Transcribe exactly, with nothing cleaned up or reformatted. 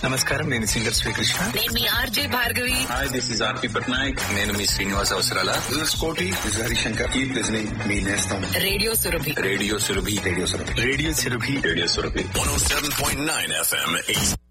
నమస్కారం, నేను సింగర్ శ్రీకృష్ణ. నేను మీ RJ Bhargavi. Hi, this is ఆర్పి పట్నాయక్. నేను మీ శ్రీనివాస్ అవసరాల. దిస్ ఇస్ కోటి. This is Harishankar. Keep listening మీ నేస్తం radio Surabhi. Radio Surabhi. Radio Surabhi. Radio Surabhi. Radio Surabhi. one oh seven point nine F M.